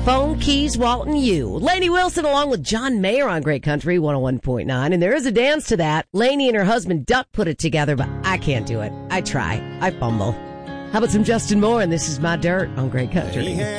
Phone Keys, Walton, you. Lainey Wilson along with John Mayer on Great Country 101.9. And there is a dance to that. Lainey and her husband Duck put it together, but I can't do it. I try. I fumble. How about some Justin Moore? And this is My Dirt on Great Country.